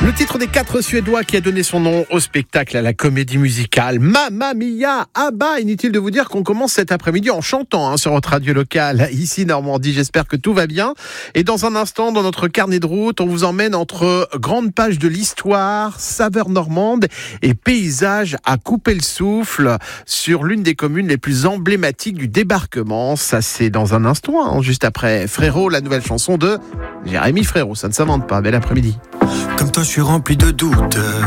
Le titre des 4 Suédois qui a donné son nom au spectacle, à la comédie musicale Mamma Mia, ABBA. Inutile de vous dire qu'on commence cet après-midi en chantant sur votre radio locale, ici Normandie. J'espère que tout va bien. Et dans un instant, dans notre carnet de route, on vous emmène entre grandes pages de l'histoire, saveurs normandes et paysages à couper le souffle sur l'une des communes les plus emblématiques du débarquement. Ça, c'est dans un instant, juste après Frérot, la nouvelle chanson de Jérémy Frérot. Ça ne s'invente pas. Bel après-midi. Comme toi, je suis rempli de doutes.